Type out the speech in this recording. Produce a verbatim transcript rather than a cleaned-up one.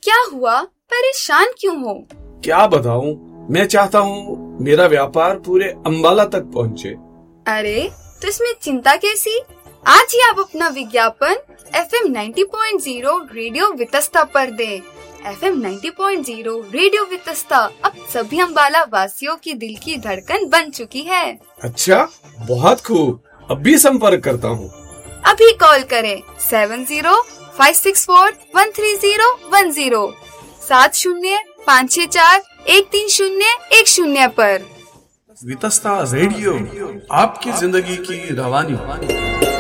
क्या हुआ, परेशान क्यों हो? क्या बताऊं, मैं चाहता हूं मेरा व्यापार पूरे अंबाला तक पहुंचे। अरे तो इसमें चिंता कैसी? आज ही आप अपना विज्ञापन F M ninety point zero radio Vitasta पर दें। F M ninety point zero radio Vitasta अब सभी अंबाला वासियों की दिल की धड़कन बन चुकी है। अच्छा, बहुत खूब, अभी संपर्क करता हूँ। अभी कॉल करें seven zero five six four one three zero one zero सात शून्य पाँच छह चार एक तीन शून्य एक शून्य पर। वितस्ता रेडियो, आपकी जिंदगी की रवानी।